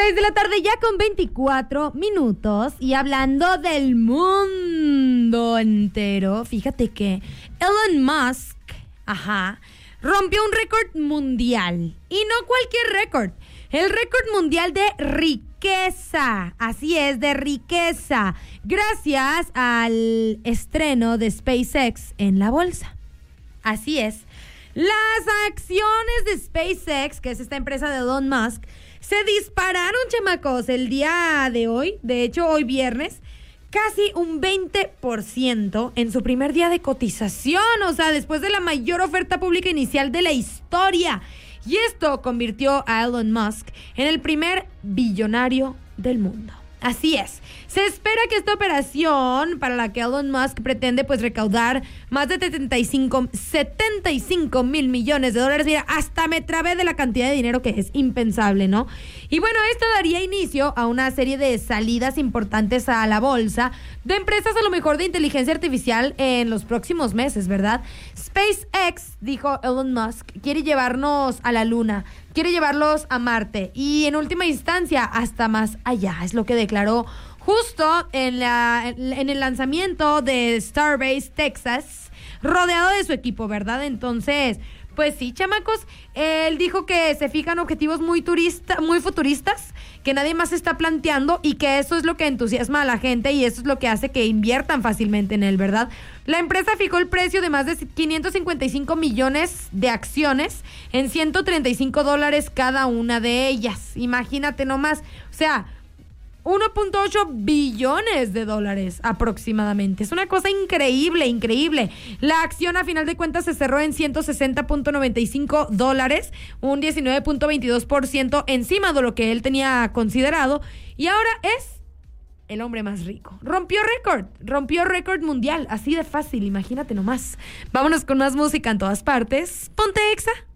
6 de la tarde ya con 24 minutos y hablando del mundo entero, fíjate que Elon Musk, rompió un récord mundial y no cualquier récord, el récord mundial de riqueza, así es, de riqueza, gracias al estreno de SpaceX en la bolsa, así es. Las acciones de SpaceX, que es esta empresa de Elon Musk, se dispararon, chamacos, el día de hoy, de hecho hoy viernes, casi un 20% en su primer día de cotización, o sea, después de la mayor oferta pública inicial de la historia. Y esto convirtió a Elon Musk en el primer billonario del mundo. Así es, se espera que esta operación, para la que Elon Musk pretende pues recaudar más de 75 mil millones de dólares, mira, hasta me trabé de la cantidad de dinero que es impensable, ¿no? Y bueno, esto daría inicio a una serie de salidas importantes a la bolsa de empresas a lo mejor de inteligencia artificial en los próximos meses, ¿verdad? SpaceX, dijo Elon Musk, quiere llevarnos a la luna, quiere llevarlos a Marte y en última instancia hasta más allá, es lo que declaró justo en el lanzamiento de Starbase Texas, rodeado de su equipo, ¿verdad? Entonces, pues sí, chamacos, él dijo que se fijan objetivos muy futuristas, que nadie más está planteando y que eso es lo que entusiasma a la gente y eso es lo que hace que inviertan fácilmente en él, ¿verdad? La empresa fijó el precio de más de 555 millones de acciones en $135 cada una de ellas. Imagínate nomás, o sea, 1.8 billones de dólares aproximadamente. Es una cosa increíble, increíble. La acción a final de cuentas se cerró en $160.95, un 19.22% encima de lo que él tenía considerado y ahora es el hombre más rico. Rompió récord mundial, así de fácil, imagínate nomás. Vámonos con más música en todas partes. Ponte Exa.